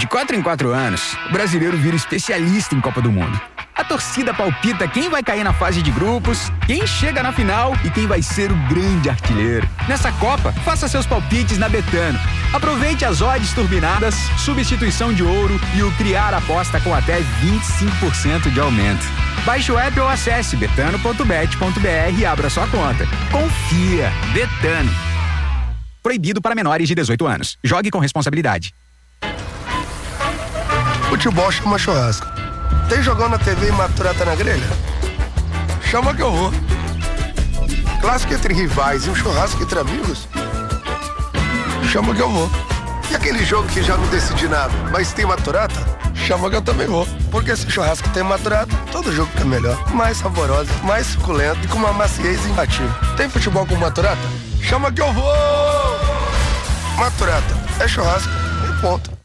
De 4 em 4 anos, o brasileiro vira especialista em Copa do Mundo. A torcida palpita quem vai cair na fase de grupos, quem chega na final e quem vai ser o grande artilheiro. Nessa Copa, faça seus palpites na Betano. Aproveite as odds turbinadas, substituição de ouro e o criar aposta com até 25% de aumento. Baixe o app ou acesse betano.bet.br e abra sua conta. Confia, Betano. Proibido para menores de 18 anos. Jogue com responsabilidade. Futebol chama churrasco. Tem jogão na TV e maturata na grelha? Chama que eu vou. Clássico entre rivais e um churrasco entre amigos? Chama que eu vou. E aquele jogo que já não decidi nada, mas tem maturata? Chama que eu também vou. Porque se churrasco tem maturata, todo jogo fica melhor. Mais saborosa, mais suculento e com uma maciez imbatível. Tem futebol com maturata? Chama que eu vou! Maturata, é churrasco e ponto.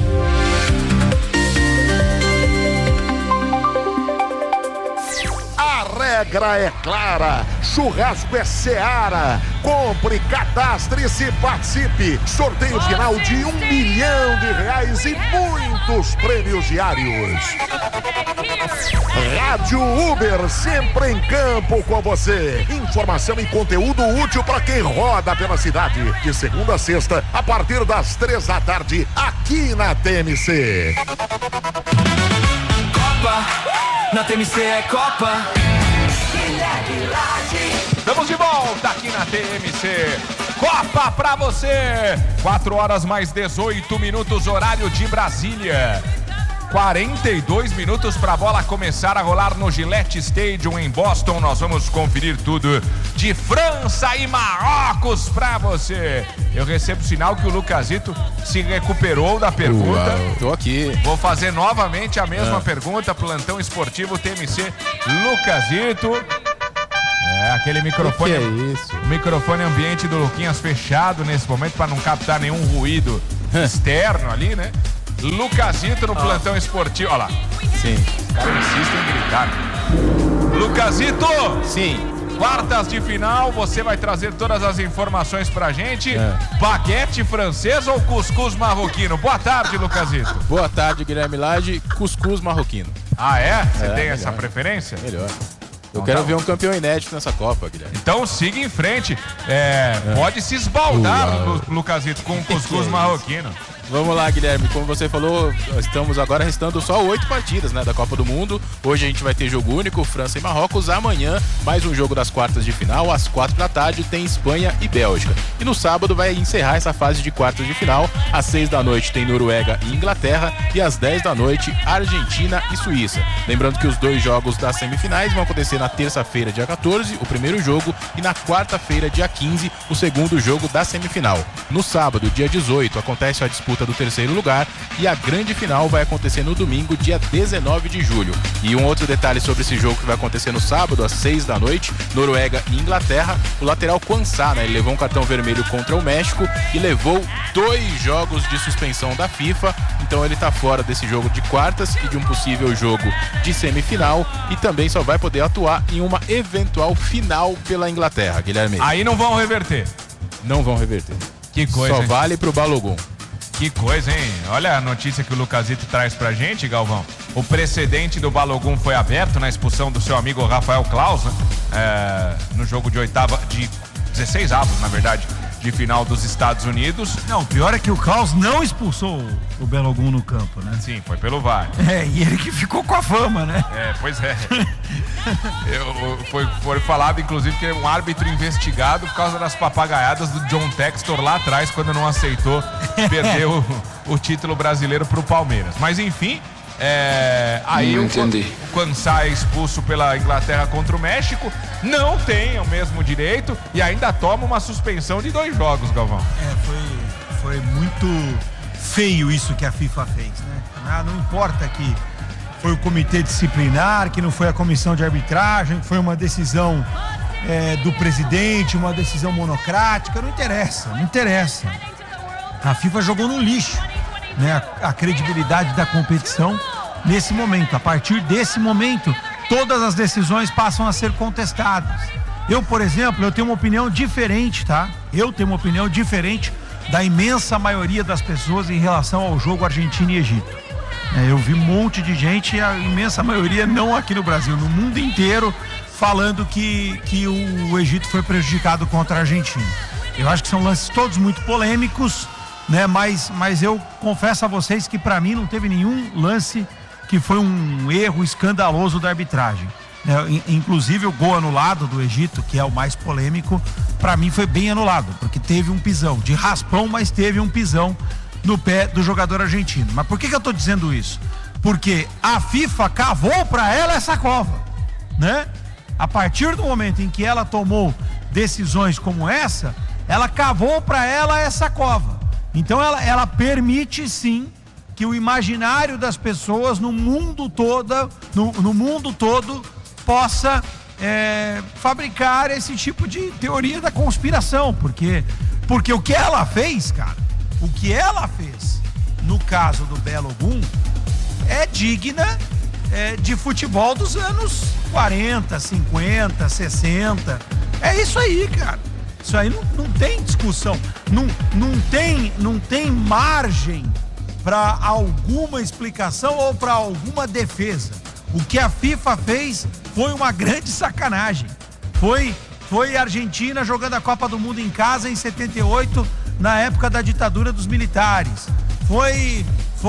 A regra é clara, churrasco é Seara. Compre, cadastre-se, participe. Sorteio final de R$1 milhão e muitos prêmios diários. Rádio Uber, sempre em campo com você. Informação e conteúdo útil para quem roda pela cidade. De segunda a sexta, a partir das 3 da tarde, aqui na TMC. Copa, na TMC é Copa. Estamos de volta aqui na TMC. Copa pra você. 4 horas mais 18 minutos, horário de Brasília. 42 minutos para a bola começar a rolar no Gillette Stadium em Boston. Nós vamos conferir tudo de França e Marrocos para você. Eu recebo sinal que o Lucasito se recuperou da pergunta. Tô aqui. Vou fazer novamente a mesma pergunta. Plantão esportivo TMC. Lucasito. Aquele microfone. Que é isso? O microfone ambiente do Luquinhas fechado nesse momento para não captar nenhum ruído externo ali, né? Lucasito no plantão esportivo. Olha lá. Sim. Os caras insistem em gritar. Lucasito! Sim. Quartas de final, você vai trazer todas as informações pra gente. Baguete francês ou cuscuz marroquino? Boa tarde, Lucasito. Boa tarde, Guilherme Lage. Cuscuz marroquino. Ah, é? Você tem melhor. essa preferência? Melhor. Eu quero ver um campeão inédito nessa Copa, Guilherme. Então siga em frente. Pode se esbaldar, Lucasito, com cuscuz marroquino. Vamos lá, Guilherme. Como você falou, estamos agora restando só 8 partidas, né, da Copa do Mundo. Hoje a gente vai ter jogo único, França e Marrocos. Amanhã, mais um jogo das quartas de final. Às 4 da tarde tem Espanha e Bélgica. E no sábado vai encerrar essa fase de quartas de final. Às 6 da noite tem Noruega e Inglaterra. E às 10 da noite, Argentina e Suíça. Lembrando que os 2 jogos das semifinais vão acontecer na terça-feira, dia 14, o primeiro jogo. E na quarta-feira, dia 15, o segundo jogo da semifinal. No sábado, dia 18, acontece a disputa do terceiro lugar e a grande final vai acontecer no domingo, dia 19 de julho. E um outro detalhe sobre esse jogo que vai acontecer no sábado, às 6 da noite, Noruega e Inglaterra, o lateral Quansah, né, ele levou um cartão vermelho contra o México e levou 2 jogos de suspensão da FIFA, então ele tá fora desse jogo de quartas e de um possível jogo de semifinal e também só vai poder atuar em uma eventual final pela Inglaterra, Guilherme. Aí não vão reverter. Não vão reverter. Que coisa, só hein? vale pro Balogun. Que coisa, hein? Olha a notícia que o Lucasito traz pra gente, Galvão. O precedente do Balogun foi aberto na expulsão do seu amigo Rafael Claus, né? No jogo de 16 avos, na verdade, de final dos Estados Unidos. Não, o pior é que o Klaus não expulsou o Balogun no campo, né? Sim, foi pelo VAR. E ele que ficou com a fama, né? Pois é. Foi falado, inclusive, que é um árbitro investigado por causa das papagaiadas do John Textor lá atrás, quando não aceitou perder o título brasileiro pro Palmeiras. Mas, enfim... aí o Quansah é expulso pela Inglaterra contra o México, não tem o mesmo direito e ainda toma uma suspensão de 2 jogos, Galvão. Foi muito feio isso que a FIFA fez, né? Não importa que foi o comitê disciplinar, que não foi a comissão de arbitragem, que foi uma decisão do presidente, uma decisão monocrática, não interessa. A FIFA jogou no lixo, né, a credibilidade da competição nesse momento. A partir desse momento, todas as decisões passam a ser contestadas. Eu, por exemplo, eu tenho uma opinião diferente, tá? Eu tenho uma opinião diferente da imensa maioria das pessoas em relação ao jogo Argentina e Egito. Eu vi um monte de gente, a imensa maioria não aqui no Brasil, no mundo inteiro, falando que o Egito foi prejudicado contra a Argentina. Eu acho que são lances todos muito polêmicos, né? Mas eu confesso a vocês que para mim não teve nenhum lance que foi um erro escandaloso da arbitragem. Inclusive o gol anulado do Egito, que é o mais polêmico, para mim foi bem anulado, porque teve um pisão, de raspão, mas teve um pisão no pé do jogador argentino. Mas por que eu tô dizendo isso? Porque a FIFA cavou para ela essa cova, né? A partir do momento em que ela tomou decisões como essa, ela cavou para ela essa cova. Então ela permite sim que o imaginário das pessoas no mundo todo, no mundo todo possa fabricar esse tipo de teoria da conspiração, porque o que ela fez, cara, o que ela fez no caso do Balogun é digna de futebol dos anos 40, 50, 60. É isso aí, cara. Isso aí não tem discussão, não tem margem para alguma explicação ou para alguma defesa. O que a FIFA fez foi uma grande sacanagem. Foi a Argentina jogando a Copa do Mundo em casa em 78, na época da ditadura dos militares. Foi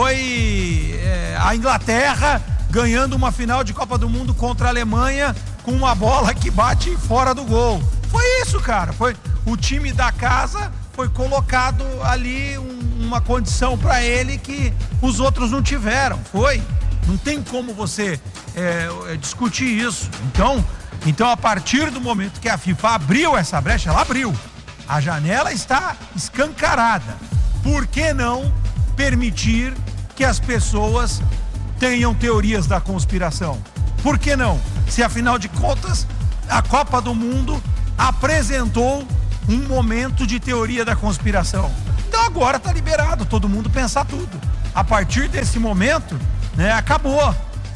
a Inglaterra ganhando uma final de Copa do Mundo contra a Alemanha com uma bola que bate fora do gol. Foi isso, cara. Foi o time da casa, foi colocado ali uma condição para ele que os outros não tiveram. Não tem como você discutir isso. Então, a partir do momento que a FIFA abriu essa brecha, ela abriu. A janela está escancarada. Por que não permitir que as pessoas tenham teorias da conspiração? Por que não? Se afinal de contas, a Copa do Mundo apresentou um momento de teoria da conspiração. Então agora está liberado todo mundo pensar tudo. A partir desse momento, né, acabou.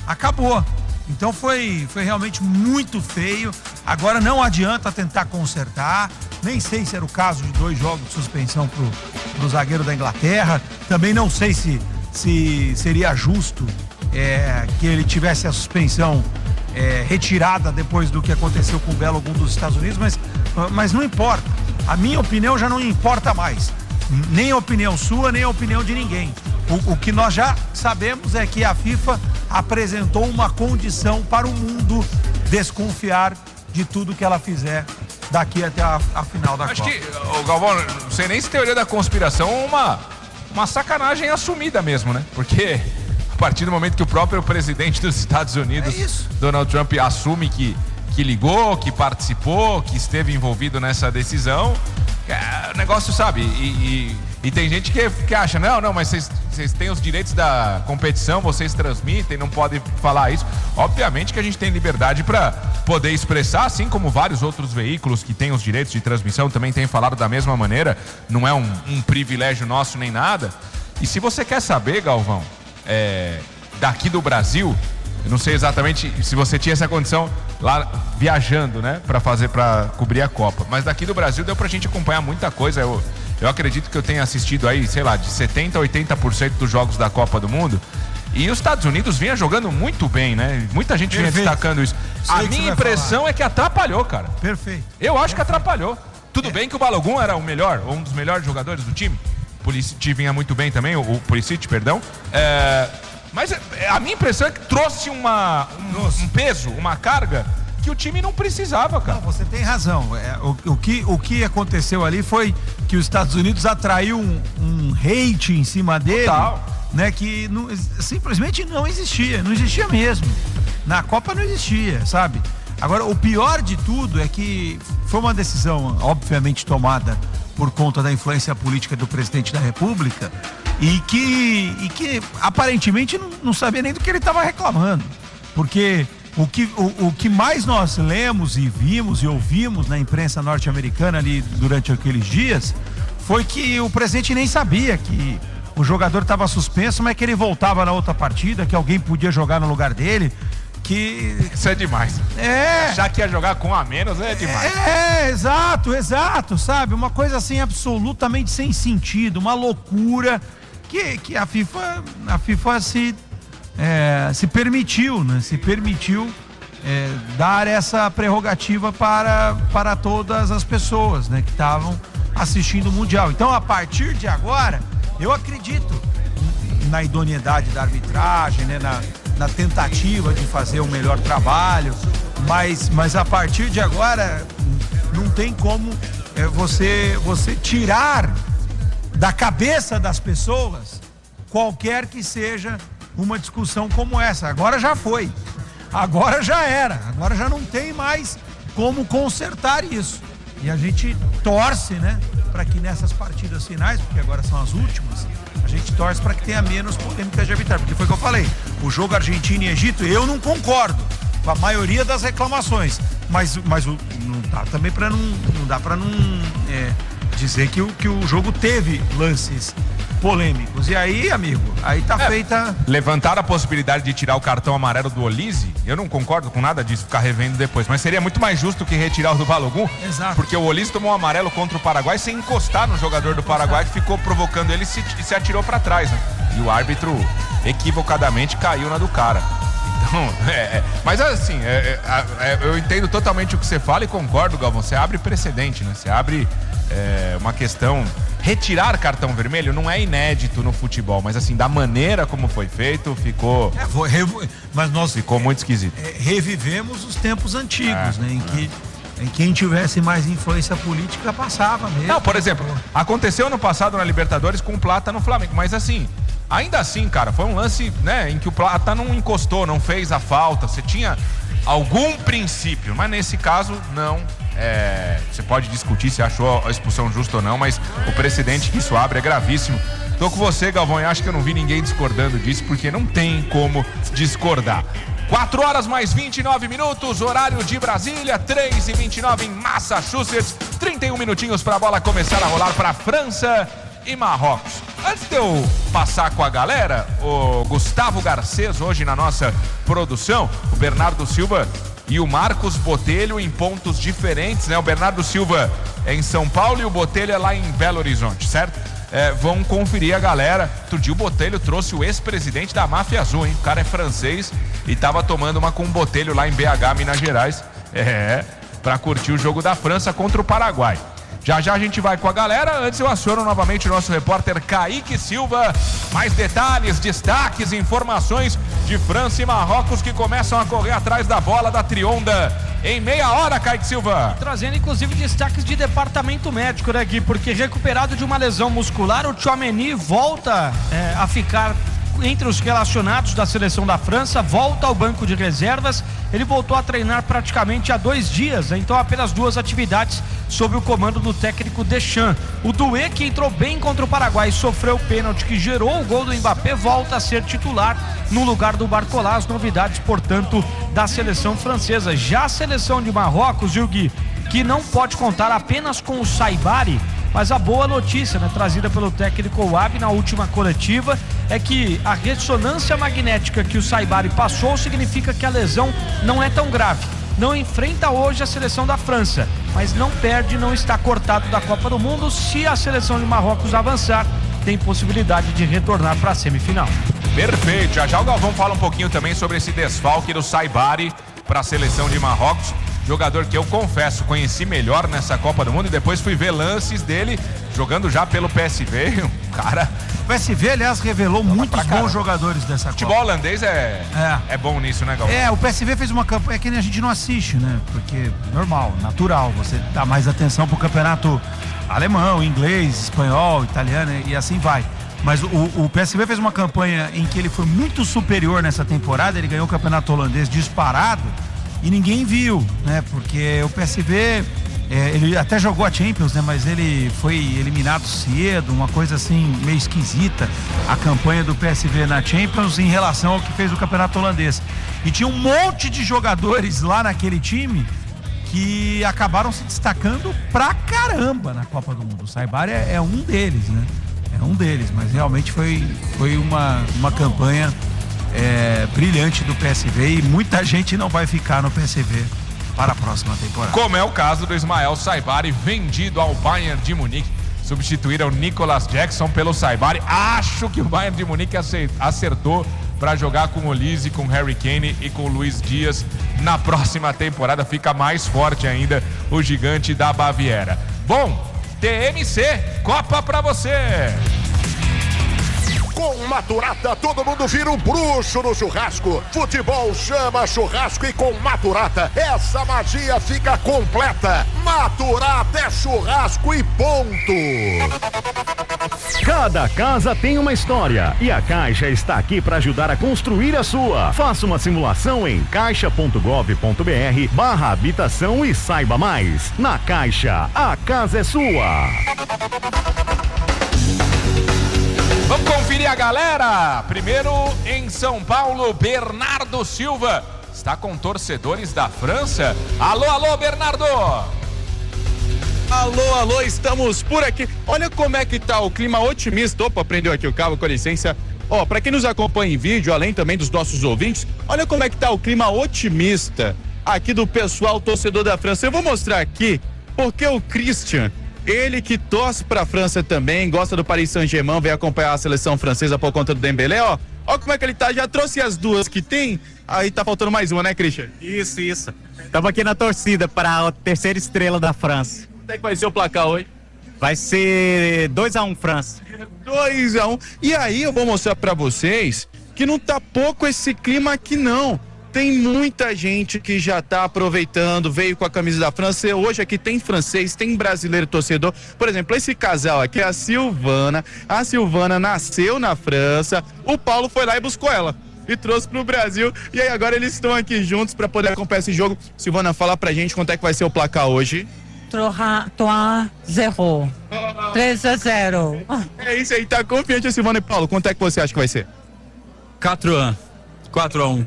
Então foi realmente muito feio. Agora não adianta tentar consertar. Nem sei se era o caso de 2 jogos de suspensão pro zagueiro da Inglaterra. Também não sei se seria justo que ele tivesse a suspensão retirada depois do que aconteceu com o Balogun dos Estados Unidos, mas não importa. A minha opinião já não importa mais. Nem a opinião sua, nem a opinião de ninguém. O que nós já sabemos é que a FIFA apresentou uma condição para o mundo desconfiar de tudo que ela fizer daqui até a final da Copa. Acho que, Galvão, não sei nem se teoria da conspiração é uma sacanagem assumida mesmo, né? Porque a partir do momento que o próprio presidente dos Estados Unidos, Donald Trump, assume que ligou, que participou, que esteve envolvido nessa decisão, o negócio, sabe, e tem gente que acha, não, mas vocês têm os direitos da competição, vocês transmitem, não podem falar isso. Obviamente que a gente tem liberdade para poder expressar, assim como vários outros veículos que têm os direitos de transmissão também têm falado da mesma maneira, não é um privilégio nosso nem nada. E se você quer saber, Galvão, daqui do Brasil, eu não sei exatamente se você tinha essa condição lá viajando, né, para cobrir a Copa, mas daqui do Brasil deu pra gente acompanhar muita coisa. Eu acredito que eu tenha assistido aí, sei lá, de 70% a 80% dos jogos da Copa do Mundo. E os Estados Unidos vinha jogando muito bem, né? Muita gente vinha destacando isso. A minha impressão é que atrapalhou, cara. Perfeito. Eu acho que atrapalhou. Tudo bem que o Balogun era o melhor, ou um dos melhores jogadores do time. O Pulisic vinha muito bem também, o Pulisic, perdão. Mas a minha impressão é que trouxe um peso, uma carga que o time não precisava, cara. Não, você tem razão. O que aconteceu ali foi que os Estados Unidos atraiu um hate em cima dele, né, que simplesmente não existia mesmo. Na Copa não existia, sabe? Agora, o pior de tudo é que foi uma decisão, obviamente, tomada por conta da influência política do presidente da República e que aparentemente não sabia nem do que ele estava reclamando, porque o que mais nós lemos e vimos e ouvimos na imprensa norte-americana ali durante aqueles dias foi que o presidente nem sabia que o jogador estava suspenso, mas que ele voltava na outra partida, que alguém podia jogar no lugar dele, Isso é demais. Achar que ia jogar com a menos é demais. Exato, sabe? Uma coisa assim absolutamente sem sentido, uma loucura que a FIFA se permitiu, né? Se permitiu dar essa prerrogativa para todas as pessoas, né, que estavam assistindo o Mundial. Então, a partir de agora, eu acredito na idoneidade da arbitragem, né, na tentativa de fazer um melhor trabalho, mas a partir de agora não tem como você tirar da cabeça das pessoas qualquer que seja uma discussão como essa. Agora já foi. Agora já era, agora já não tem mais como consertar isso. E a gente torce, né, para que nessas partidas finais, porque agora são as últimas, a gente torce para que tenha menos polêmicas de arbitragem. Porque foi o que eu falei, o jogo Argentina e Egito, eu não concordo com a maioria das reclamações, mas não dá também para não dá para não dizer que o jogo teve lances polêmicos. E aí, amigo, aí tá feita... Levantar a possibilidade de tirar o cartão amarelo do Olise, eu não concordo com nada disso, ficar revendo depois, mas seria muito mais justo que retirar o do Balogun. Exato. Porque o Olise tomou um amarelo contra o Paraguai sem encostar no jogador do Paraguai, que ficou provocando ele e se atirou pra trás, né? E o árbitro equivocadamente caiu na do cara. Então, mas assim, eu entendo totalmente o que você fala e concordo, Galvão. Você abre precedente, né? Você abre uma questão... Retirar cartão vermelho não é inédito no futebol, mas assim, da maneira como foi feito, ficou... mas nós ficou muito esquisito. Revivemos os tempos antigos, né? Em que quem tivesse mais influência política passava mesmo. Não, por exemplo, aconteceu ano passado na Libertadores com o Plata no Flamengo, mas assim... Ainda assim, cara, foi um lance, né, em que o Plata não encostou, não fez a falta. Você tinha algum princípio, mas nesse caso, não. Você pode discutir se achou a expulsão justa ou não, mas o precedente que isso abre é gravíssimo. Tô com você, Galvão, e acho que eu não vi ninguém discordando disso, porque não tem como discordar. 4 horas mais 29 minutos, horário de Brasília, 3h29 em Massachusetts. 31 minutinhos para a bola começar a rolar para França e Marrocos. Antes de eu passar com a galera, o Gustavo Garcês hoje na nossa produção, o Bernardo Silva e o Marcos Botelho em pontos diferentes, né? O Bernardo Silva é em São Paulo e o Botelho é lá em Belo Horizonte, certo? Vão conferir a galera. Outro dia o Botelho trouxe o ex-presidente da Máfia Azul, hein? O cara é francês e tava tomando uma com o Botelho lá em BH, Minas Gerais, pra curtir o jogo da França contra o Paraguai. Já a gente vai com a galera. Antes eu aciono novamente o nosso repórter Kaique Silva. Mais detalhes, destaques, informações de França e Marrocos que começam a correr atrás da bola da Trionda em meia hora, Kaique Silva. Trazendo inclusive destaques de departamento médico, né, Gui? Porque recuperado de uma lesão muscular, o Tchouaméni volta a ficar entre os relacionados da seleção da França, volta ao banco de reservas. Ele voltou a treinar praticamente há 2 dias, né? Então apenas 2 atividades sob o comando do técnico Deschamps. O Doué, que entrou bem contra o Paraguai e sofreu o pênalti que gerou o gol do Mbappé, volta a ser titular no lugar do Barcola. As novidades, portanto, da seleção francesa. Já a seleção de Marrocos, Gui, que não pode contar apenas com o Saibari, mas a boa notícia, né, trazida pelo técnico Wahbi na última coletiva, é que a ressonância magnética que o Saibari passou significa que a lesão não é tão grave. Não enfrenta hoje a seleção da França, mas não perde, não está cortado da Copa do Mundo. Se a seleção de Marrocos avançar, tem possibilidade de retornar para a semifinal. Perfeito. Já o Galvão fala um pouquinho também sobre esse desfalque do Saibari para a seleção de Marrocos. Jogador que eu confesso, conheci melhor nessa Copa do Mundo e depois fui ver lances dele jogando já pelo PSV. O cara... O PSV, aliás, revelou muitos bons jogadores dessa Copa. Futebol holandês é bom nisso, né, Galvão? O PSV fez uma campanha que a gente não assiste, né? Porque normal, natural, você dá mais atenção pro campeonato alemão, inglês, espanhol, italiano e assim vai. Mas o PSV fez uma campanha em que ele foi muito superior nessa temporada, ele ganhou o campeonato holandês disparado e ninguém viu, né? Porque o PSV, ele até jogou a Champions, né? Mas ele foi eliminado cedo, uma coisa assim meio esquisita, a campanha do PSV na Champions em relação ao que fez o campeonato holandês. E tinha um monte de jogadores lá naquele time que acabaram se destacando pra caramba na Copa do Mundo. O Saibari é um deles, né? É um deles, mas realmente foi uma campanha brilhante do PSV e muita gente não vai ficar no PSV para a próxima temporada. Como é o caso do Ismael Saibari, vendido ao Bayern de Munique. Substituíram Nicolas Jackson pelo Saibari. Acho que o Bayern de Munique acertou para jogar com o Olise, com o Harry Kane e com o Luiz Dias na próxima temporada. Fica mais forte ainda o gigante da Baviera. Bom, TMC, Copa pra você! Com Maturata, todo mundo vira um bruxo no churrasco. Futebol chama churrasco e com Maturata, essa magia fica completa. Maturata é churrasco e ponto. Cada casa tem uma história e a Caixa está aqui para ajudar a construir a sua. Faça uma simulação em caixa.gov.br/habitação e saiba mais. Na Caixa, a casa é sua. Vamos conferir a galera. Primeiro em São Paulo, Bernardo Silva está com torcedores da França. Alô, alô, Bernardo. Alô, estamos por aqui. Olha como é que tá o clima otimista. Opa, prendeu aqui o cabo, com licença. Ó, pra quem nos acompanha em vídeo, além também dos nossos ouvintes, olha como é que tá o clima otimista aqui do pessoal torcedor da França. Eu vou mostrar aqui porque o Christian, ele que torce pra França também, gosta do Paris Saint-Germain, veio acompanhar a seleção francesa por conta do Dembélé, ó como é que ele tá, já trouxe as duas que tem, aí tá faltando mais uma, né, Christian? Isso. Estamos aqui na torcida para a terceira estrela da França. Quanto é que vai ser o placar hoje? Vai ser 2-1 França. 2-1. E aí eu vou mostrar pra vocês que não tá pouco esse clima aqui não. Tem muita gente que já tá aproveitando, veio com a camisa da França. Hoje aqui tem francês, tem brasileiro torcedor. Por exemplo, esse casal aqui, a Silvana. A Silvana nasceu na França. O Paulo foi lá e buscou ela e trouxe pro Brasil. E aí agora eles estão aqui juntos para poder acompanhar esse jogo. Silvana, fala pra gente quanto é que vai ser o placar hoje. 3-0. 3-0. É isso aí, tá confiante a Silvana. E Paulo, quanto é que você acha que vai ser? 4-1. 4-1.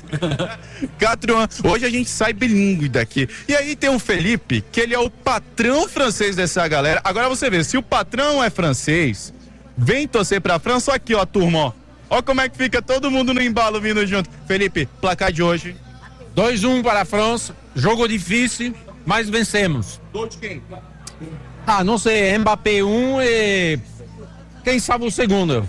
Hoje a gente sai bilíngue daqui. E aí tem o Felipe, que ele é o patrão francês dessa galera. Agora você vê, se o patrão é francês, vem torcer pra França. Ó aqui, ó, turma, ó como é que fica todo mundo no embalo vindo junto. Felipe, placar de hoje? 2-1 para a França. Jogo difícil, mas vencemos. Gol de quem? Não sei, Mbappé 1 e quem sabe o segundo.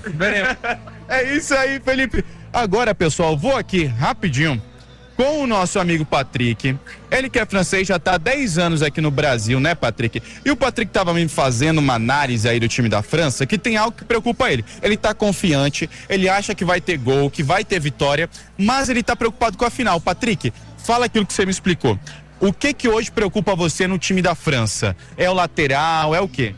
É isso aí, Felipe. Agora, pessoal, vou aqui rapidinho com o nosso amigo Patrick. Ele que é francês, já tá há 10 anos aqui no Brasil, né, Patrick? E o Patrick tava me fazendo uma análise aí do time da França, que tem algo que preocupa ele. Ele tá confiante, ele acha que vai ter gol, que vai ter vitória, mas ele tá preocupado com a final. Patrick, fala aquilo que você me explicou. O que hoje preocupa você no time da França? É o lateral, é o quê?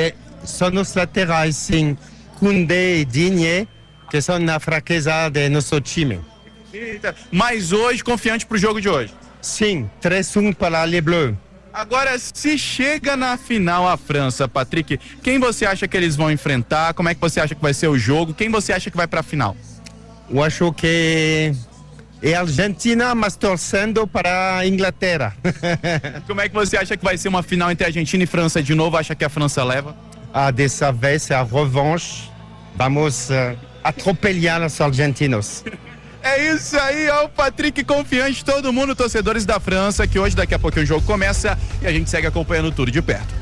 São os laterais, sim. Koundé e Digne, que são na fraqueza do nosso time. Eita. Mas hoje, confiante pro jogo de hoje? Sim, 3-1 para Les Bleus. Agora, se chega na final a França, Patrick, quem você acha que eles vão enfrentar? Como é que você acha que vai ser o jogo? Quem você acha que vai pra final? Eu acho que é Argentina, mas torcendo para a Inglaterra. Como é que você acha que vai ser uma final entre Argentina e França de novo? Acha que a França leva? Dessa vez é a revanche. Vamos atropellar os argentinos. É isso aí, ó, o Patrick confiante, todo mundo, torcedores da França, que hoje, daqui a pouquinho o jogo começa e a gente segue acompanhando tudo de perto.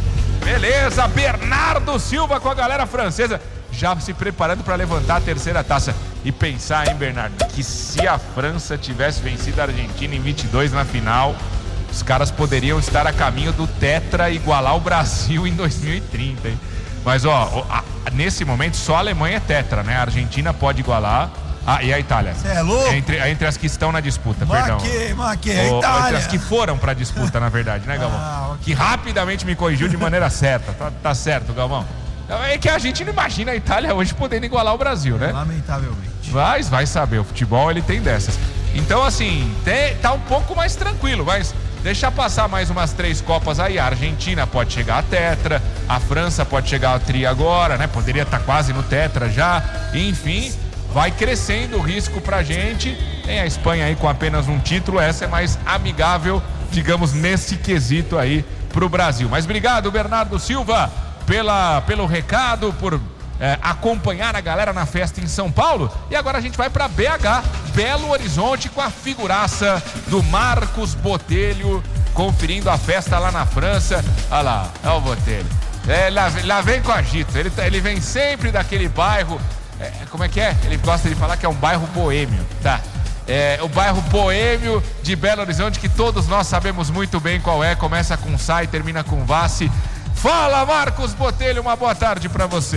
Beleza, Bernardo Silva com a galera francesa, já se preparando para levantar a terceira taça. E pensar, hein, Bernardo, que se a França tivesse vencido a Argentina em 22 na final, os caras poderiam estar a caminho do tetra e igualar o Brasil em 2030, hein? Mas, ó, nesse momento só a Alemanha é tetra, né? A Argentina pode igualar. E a Itália? Você é louco? Entre as que estão na disputa, perdão. A Itália. Entre as que foram pra disputa, na verdade, né, Galvão? Okay. Que rapidamente me corrigiu de maneira certa. Tá certo, Galvão. É que a gente não imagina a Itália hoje podendo igualar o Brasil, né? Lamentavelmente. Vai saber, o futebol ele tem dessas. Então, assim, tá um pouco mais tranquilo, mas deixa passar mais umas 3 Copas aí. A Argentina pode chegar a tetra, a França pode chegar ao tri agora, né? Poderia estar quase no tetra já, enfim, vai crescendo o risco pra gente. Tem a Espanha aí com apenas um título, essa é mais amigável, digamos, nesse quesito aí pro Brasil. Mas obrigado, Bernardo Silva, pelo recado, por acompanhar a galera na festa em São Paulo. E agora a gente vai para BH, Belo Horizonte, com a figuraça do Marcos Botelho, conferindo a festa lá na França. Olha lá, é o Botelho. Lá vem com agito. Ele vem sempre daquele bairro. Como é que é? Ele gosta de falar que é um bairro boêmio, tá? O bairro boêmio de Belo Horizonte, que todos nós sabemos muito bem qual é. Começa com Sá e termina com Vassi. Fala, Marcos Botelho, uma boa tarde pra você.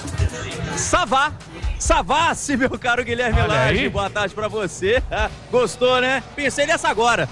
Savassi, meu caro Guilherme Lage, boa tarde pra você. Gostou, né? Pensei nessa agora.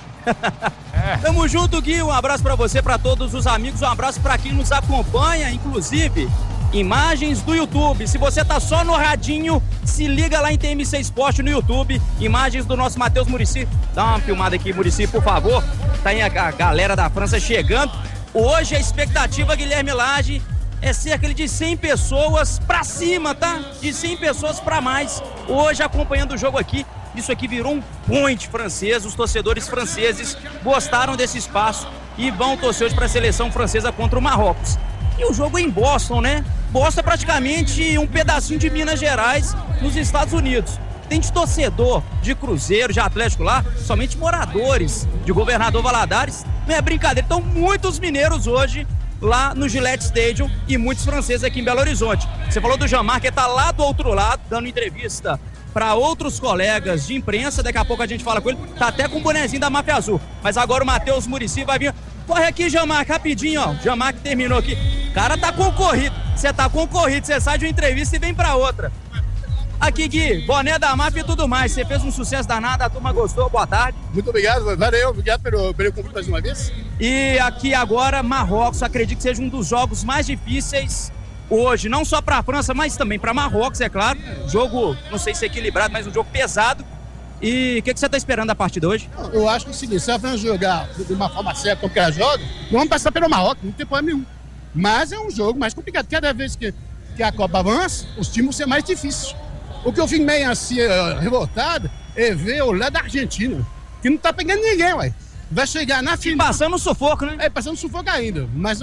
Tamo junto, Gui, um abraço pra você, pra todos os amigos, um abraço pra quem nos acompanha, inclusive imagens do YouTube. Se você tá só no radinho, se liga lá em TMC Esporte no YouTube, imagens do nosso Matheus Muricy. Dá uma filmada aqui, Muricy, por favor. Tá aí a galera da França chegando. Hoje a expectativa, Guilherme Lage, é cerca de 100 pessoas pra cima, tá? De 100 pessoas pra mais. Hoje acompanhando o jogo aqui. Isso aqui virou um point francês. Os torcedores franceses gostaram desse espaço e vão torcer hoje pra seleção francesa contra o Marrocos. E o jogo é em Boston, né? Boston é praticamente um pedacinho de Minas Gerais nos Estados Unidos. Tem de torcedor, de Cruzeiro, de Atlético lá, somente moradores de Governador Valadares. Não é brincadeira. Então muitos mineiros hoje lá no Gillette Stadium e muitos franceses aqui em Belo Horizonte. Você falou do Jamar, que tá lá do outro lado, dando entrevista para outros colegas de imprensa. Daqui a pouco a gente fala com ele. Tá até com o bonezinho da Máfia Azul. Mas agora o Matheus Muricy vai vir. Corre aqui, Jamar, rapidinho, ó. Jamar que terminou aqui. O cara tá concorrido. Você tá concorrido. Você sai de uma entrevista e vem para outra. Aqui, Gui, boné da Máfia e tudo mais. Você fez um sucesso danado, a turma gostou. Boa tarde. Muito obrigado, valeu. Obrigado pelo convite mais uma vez. E aqui agora, Marrocos, acredito que seja um dos jogos mais difíceis hoje, não só para a França, mas também para Marrocos, é claro. Jogo, não sei se é equilibrado, mas um jogo pesado. E o que você está esperando da partida hoje? Eu acho que é o seguinte, se a França jogar de uma forma certa como que ela joga, vamos passar pelo Marrocos, não tem problema nenhum. Mas é um jogo mais complicado. Cada vez que a Copa avança, os times vão ser mais difíceis. O que eu fico meio assim, revoltado, é ver o lado da Argentina, que não tá pegando ninguém, ué. Vai chegar na final. Passando sufoco, né? Passando sufoco ainda. Mas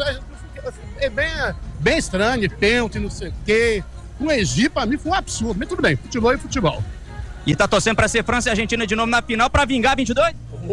é bem estranho, pênalti, não sei o quê. O Egito, pra mim, foi um absurdo. Mas tudo bem, futebol é futebol. E tá torcendo pra ser França e Argentina de novo na final pra vingar 22?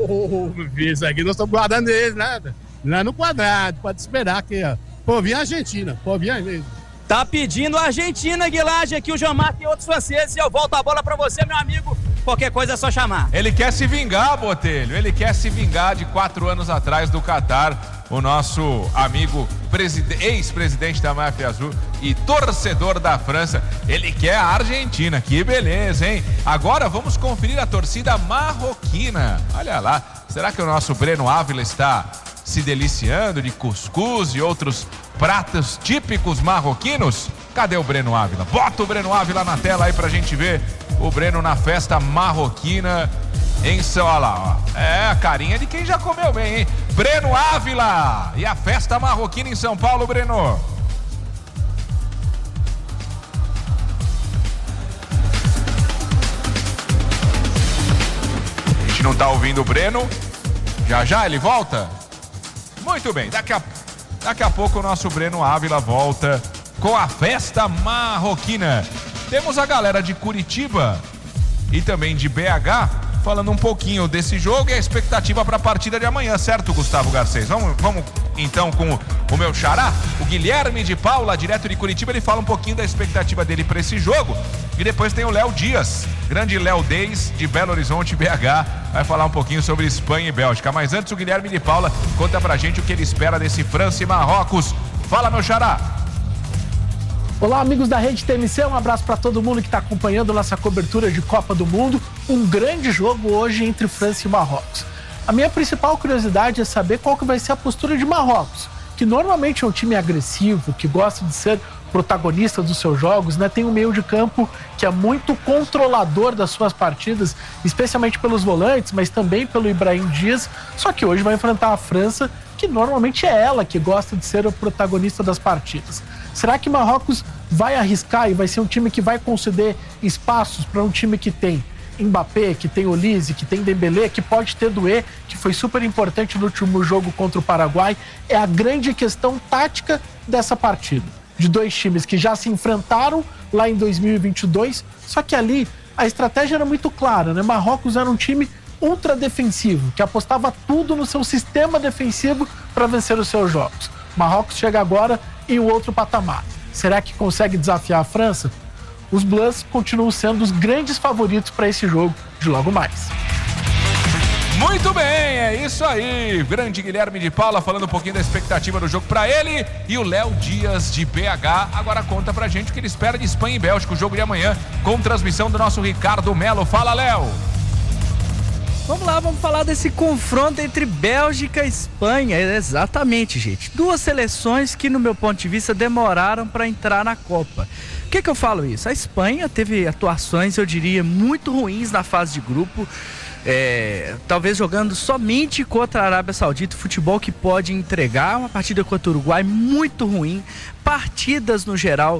Isso aqui nós estamos guardando eles, nada. Lá no quadrado, pode esperar aqui, ó. Pô, vinha a Argentina, pô, vinha mesmo. Tá pedindo a Argentina, Guilherme, aqui o Jamar tem outros franceses e eu volto a bola pra você, meu amigo. Qualquer coisa é só chamar. Ele quer se vingar, Botelho. Ele quer se vingar de 4 anos atrás do Catar. O nosso amigo ex-presidente da Máfia Azul e torcedor da França. Ele quer a Argentina. Que beleza, hein? Agora vamos conferir a torcida marroquina. Olha lá. Será que o nosso Breno Ávila está se deliciando de cuscuz e outros pratos típicos marroquinos? Cadê o Breno Ávila? Bota o Breno Ávila na tela aí pra gente ver o Breno na festa marroquina em São... Olha lá, ó. É a carinha de quem já comeu bem, hein? Breno Ávila e a festa marroquina em São Paulo, Breno. A gente não tá ouvindo o Breno. Já ele volta? Muito bem, daqui a pouco o nosso Breno Ávila volta com a festa marroquina. Temos a galera de Curitiba e também de BH falando um pouquinho desse jogo e a expectativa para a partida de amanhã, certo, Gustavo Garcês? Vamos então com o meu xará, o Guilherme de Paula, direto de Curitiba. Ele fala um pouquinho da expectativa dele para esse jogo. E depois tem o Léo Dias, grande Léo Deis, de Belo Horizonte, BH, vai falar um pouquinho sobre Espanha e Bélgica. Mas antes, o Guilherme de Paula conta pra gente o que ele espera desse França e Marrocos. Fala, meu xará. Olá, amigos da Rede TMC, um abraço para todo mundo que está acompanhando nossa cobertura de Copa do Mundo. Um grande jogo hoje entre França e Marrocos. A minha principal curiosidade é saber qual que vai ser a postura de Marrocos, que normalmente é um time agressivo, que gosta de ser protagonista dos seus jogos, né? Tem um meio de campo que é muito controlador das suas partidas, especialmente pelos volantes, mas também pelo Ibrahim Dias, só que hoje vai enfrentar a França, que normalmente é ela que gosta de ser o protagonista das partidas. Será que Marrocos vai arriscar e vai ser um time que vai conceder espaços para um time que tem Mbappé, que tem Olise, que tem Dembélé, que pode ter Doué, que foi super importante no último jogo contra o Paraguai? É a grande questão tática dessa partida. de dois times que já se enfrentaram lá em 2022, só que ali a estratégia era muito clara, né? Marrocos era um time ultra defensivo, que apostava tudo no seu sistema defensivo para vencer os seus jogos. Marrocos chega agora em um outro patamar. Será que consegue desafiar a França? Os Blues continuam sendo os grandes favoritos para esse jogo de logo mais. Muito bem, é isso aí. Grande Guilherme de Paula falando um pouquinho da expectativa do jogo para ele. E o Léo Dias de BH agora conta pra gente o que ele espera de Espanha e Bélgica, o jogo de amanhã, com transmissão do nosso Ricardo Melo. Fala, Léo. Vamos lá, vamos falar desse confronto entre Bélgica e Espanha. Exatamente, gente. Duas seleções que, no meu ponto de vista, demoraram para entrar na Copa. Por que eu falo isso? A Espanha teve atuações, eu diria, muito ruins na fase de grupo. Talvez jogando somente contra a Arábia Saudita, futebol que pode entregar. Uma partida contra o Uruguai muito ruim, partidas no geral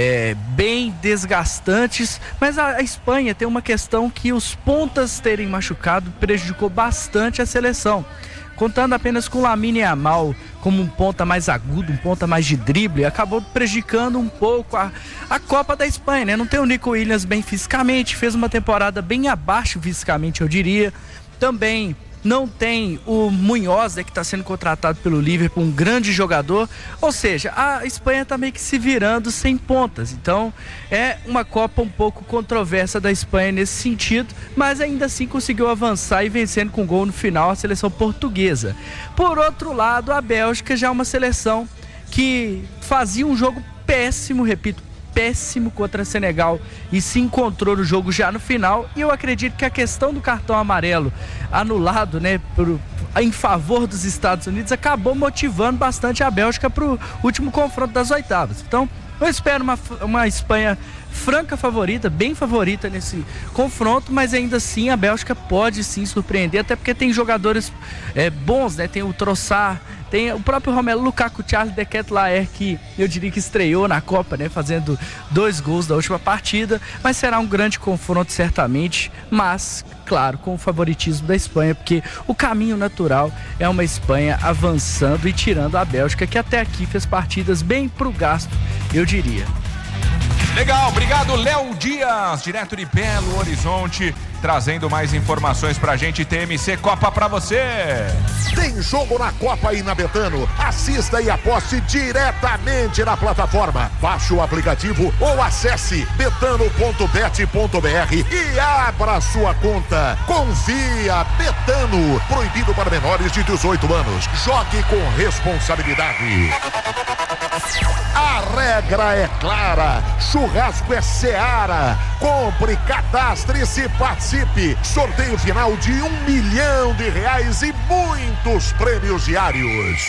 bem desgastantes, mas a Espanha tem uma questão que os pontas terem machucado prejudicou bastante a seleção. Contando apenas com Lamine Yamal como um ponta mais agudo, um ponta mais de drible, acabou prejudicando um pouco a Copa da Espanha, né? Não tem o Nico Williams bem fisicamente, fez uma temporada bem abaixo fisicamente, eu diria. Também não tem o Munhoz, né, que está sendo contratado pelo Liverpool, um grande jogador. Ou seja, a Espanha está meio que se virando sem pontas. Então é uma Copa um pouco controversa da Espanha nesse sentido, mas ainda assim conseguiu avançar e vencendo com gol no final a seleção portuguesa. Por outro lado, a Bélgica já é uma seleção que fazia um jogo péssimo, repito, péssimo contra Senegal e se encontrou no jogo já no final, e eu acredito que a questão do cartão amarelo anulado, né, em favor dos Estados Unidos, acabou motivando bastante a Bélgica para o último confronto das oitavas. Então eu espero uma Espanha franca favorita, bem favorita nesse confronto, mas ainda assim a Bélgica pode sim surpreender, até porque tem jogadores bons, né? Tem o Trossard, tem o próprio Romelu Lukaku, Charles de Ketelaere, que eu diria que estreou na Copa, né? Fazendo 2 gols da última partida, mas será um grande confronto certamente, mas claro, com o favoritismo da Espanha, porque o caminho natural é uma Espanha avançando e tirando a Bélgica, que até aqui fez partidas bem pro gasto, eu diria. Legal, obrigado, Léo Dias, direto de Belo Horizonte, trazendo mais informações pra gente. TMC Copa pra você. Tem jogo na Copa aí na Betano. Assista e aposte diretamente na plataforma. Baixe o aplicativo ou acesse betano.bet.br e abra sua conta. Confia, Betano. Proibido para menores de 18 anos. Jogue com responsabilidade. A regra é clara. Churrasco é Seara. Compre, cadastre-se, participe. Sorteio final de R$1 milhão e muitos prêmios diários.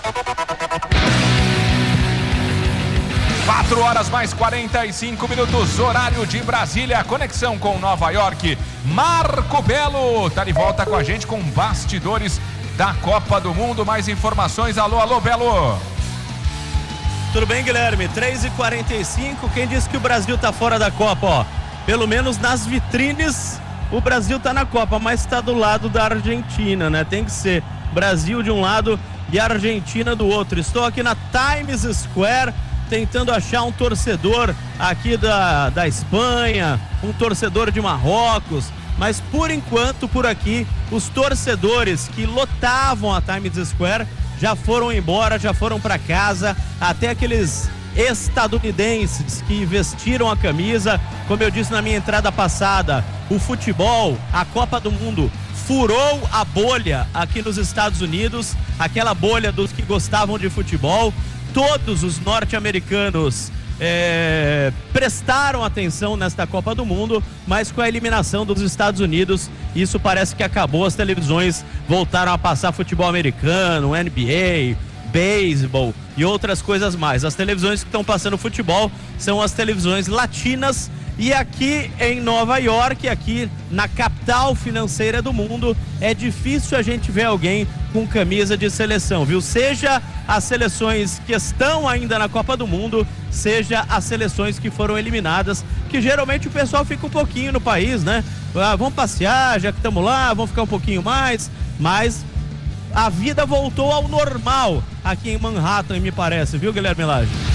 4 horas mais 45 minutos, horário de Brasília, conexão com Nova York. Marco Belo tá de volta com a gente com bastidores da Copa do Mundo. Mais informações, alô Belo. Tudo bem, Guilherme? 3h45, quem disse que o Brasil tá fora da Copa, ó? Pelo menos nas vitrines o Brasil tá na Copa, mas tá do lado da Argentina, né? Tem que ser Brasil de um lado e Argentina do outro. Estou aqui na Times Square tentando achar um torcedor aqui da Espanha, um torcedor de Marrocos, mas por enquanto por aqui os torcedores que lotavam a Times Square já foram embora, já foram para casa, até aqueles estadunidenses que vestiram a camisa. Como eu disse na minha entrada passada, o futebol, a Copa do Mundo furou a bolha aqui nos Estados Unidos, aquela bolha dos que gostavam de futebol. Todos os norte-americanos prestaram atenção nesta Copa do Mundo, mas com a eliminação dos Estados Unidos, isso parece que acabou. As televisões voltaram a passar futebol americano, NBA, beisebol e outras coisas mais. As televisões que estão passando futebol são as televisões latinas. E aqui em Nova York, aqui na capital financeira do mundo, é difícil a gente ver alguém com camisa de seleção, viu? Seja as seleções que estão ainda na Copa do Mundo, seja as seleções que foram eliminadas, que geralmente o pessoal fica um pouquinho no país, né? Vamos passear, já que estamos lá, vamos ficar um pouquinho mais, mas a vida voltou ao normal aqui em Manhattan, me parece, viu, Guilherme Lage?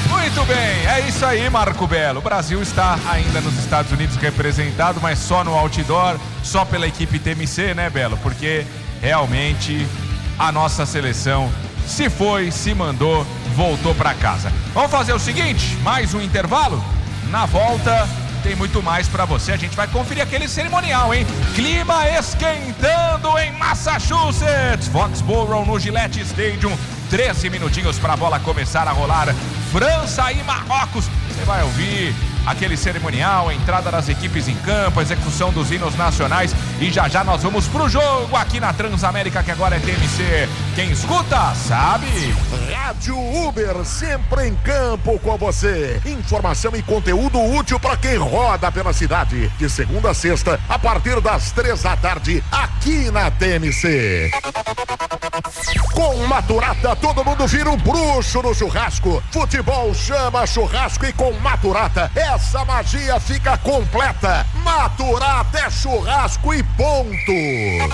Muito bem, é isso aí, Marco Belo. O Brasil está ainda nos Estados Unidos representado, mas só no outdoor, só pela equipe TMC, né, Belo? Porque realmente a nossa seleção se foi, se mandou, voltou para casa. Vamos fazer o seguinte, mais um intervalo? Na volta tem muito mais para você. A gente vai conferir aquele cerimonial, hein? Clima esquentando em Massachusetts, Foxborough no Gillette Stadium. 13 minutinhos para a bola começar a rolar. França e Marrocos. Você vai ouvir aquele cerimonial, a entrada das equipes em campo, a execução dos hinos nacionais e já já nós vamos pro jogo aqui na Transamérica, que agora é TMC. Quem escuta, sabe. Rádio Uber, sempre em campo com você. Informação e conteúdo útil para quem roda pela cidade. De segunda a sexta, a partir das 3 da tarde, aqui na TMC. Com Maturata, todo mundo vira um bruxo no churrasco. Futebol chama churrasco e com Maturata, essa magia fica completa. Maturata é churrasco e ponto.